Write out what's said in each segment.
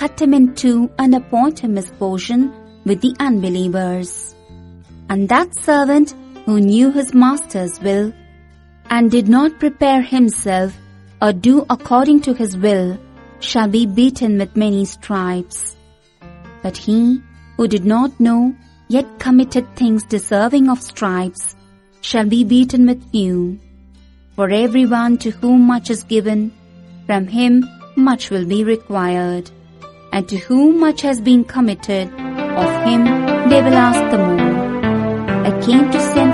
cut him in two and appoint him his portion with the unbelievers. And that servant who knew his master's will, and did not prepare himself or do according to his will, shall be beaten with many stripes. But he who did not know, yet committed things deserving of stripes, shall be beaten with few. For everyone to whom much is given, from him much will be required. And to whom much has been committed, of him they will ask the more. I came to send.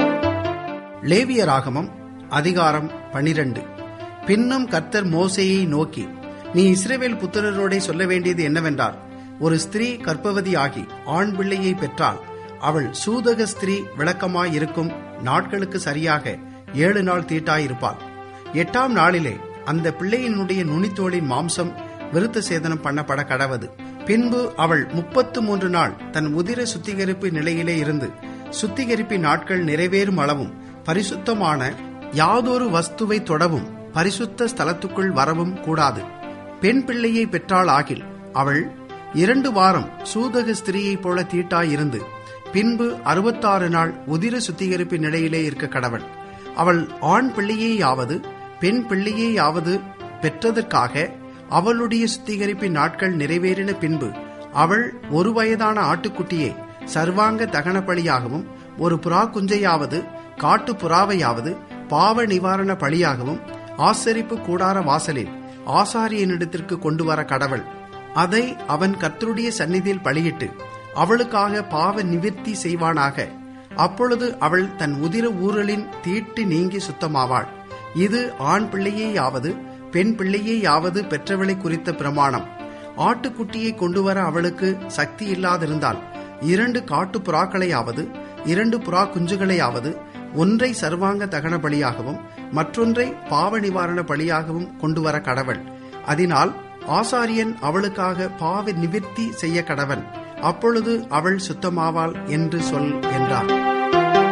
லேவியராகமம் அதிகாரம் 12. பின்னும் கர்த்தர் மோசேயை நோக்கி, நீ இஸ்ரவேல் புத்திரரோடே சொல்ல வேண்டியது என்னவென்றால், ஒரு ஸ்திரீ கர்ப்பவதி ஆகி ஆண் பிள்ளையை பெற்றால், அவள் சூதக ஸ்திரீ விளக்கமாயிருக்கும் நாட்களுக்கு சரியாக 7 நாள் தீட்டாயிருப்பாள். 8ஆம் நாளிலே அந்த பிள்ளையினுடைய நுனித்தோலின் மாம்சம் விருத்த சேதனம் பண்ணப்பட கடவது. பின்பு அவள் 33 நாள் தன் உதிர சுத்திகரிப்பு நிலையிலே இருந்து, சுத்திகரிப்பின் நாட்கள் நிறைவேறும் அளவும் பரிசுத்தமான யாதொரு வஸ்துவை தொடவும் பரிசுத்த ஸ்தலத்துக்குள் வரவும் கூடாது. பெண் பிள்ளையை பெற்றாள் ஆகில் அவள் 2 வாரம் சூதக ஸ்திரீயைப் போல தீட்டாயிருந்து, பின்பு 66 நாள் உதிர சுத்திகரிப்பு நிலையிலே இருக்க கடவள். அவள் ஆண் பிள்ளையேயாவது பெண் பிள்ளையேயாவது பெற்றதற்காக அவளுடைய சுத்திகரிப்பின் நாட்கள் நிறைவேறின பின்பு அவள் 1 வயதான ஆட்டுக்குட்டியை சர்வாங்க தகன பலியாகவும், ஒரு புறா குஞ்சையாவது காட்டு புறாவையாவது பாவ நிவாரண பலியாகவும் ஆசரிப்பு கூடார வாசலில் ஆசாரியனிடத்திற்கு கொண்டு வர கடவள். அதை அவன் கர்த்தருடைய சந்நிதியில் பலியிட்டு அவளுக்காக பாவ நிவிர்த்தி செய்வானாக. அப்பொழுது அவள் தன் உதிர ஊரலின் தீட்டு நீங்கி சுத்தமாவாள். இது ஆண் பிள்ளையேயாவது பெண் பிள்ளையேயாவது பெற்றவளை குறித்த பிரமாணம். ஆட்டுக்குட்டியை கொண்டு வர அவளுக்கு சக்தி இல்லாதிருந்தால் 2 காட்டு புறாக்களையாவது 2 புறா குஞ்சுகளையாவது, ஒன்றை சர்வாங்க தகன பலியாகவும் மற்றொன்றை பாவ நிவாரண பலியாகவும் கொண்டு வர கடவள். அதனால் ஆசாரியன் அவளுக்காக பாவ நிவிர்த்தி செய்ய கடவன். அப்பொழுது அவள் சுத்தமாவாள் என்று சொல் என்றார்.